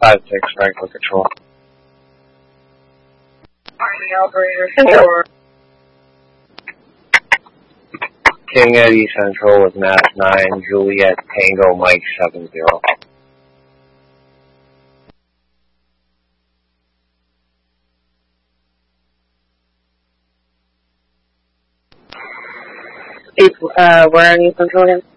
5-6, Franklin Control. The operator for King Eddie Central with Mass 9, Juliet Tango Mike 70. where are you Central again?